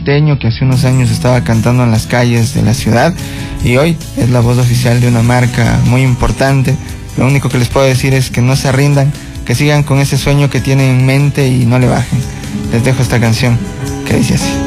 quiteño que hace unos años estaba cantando en las calles de la ciudad y hoy es la voz oficial de una marca muy importante. Lo único que les puedo decir es que no se rindan, que sigan con ese sueño que tienen en mente y no le bajen. Les dejo esta canción que dice así.